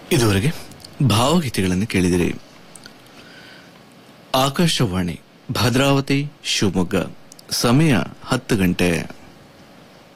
ಇದುವರೆಗೆ ಭಾವಗೀತೆಗಳನ್ನು ಕೇಳಿದಿರಿ. ಆಕಾಶವಾಣಿ ಭದ್ರಾವತಿ ಶಿವಮೊಗ್ಗ. ಸಮಯ 10 ಗಂಟೆ.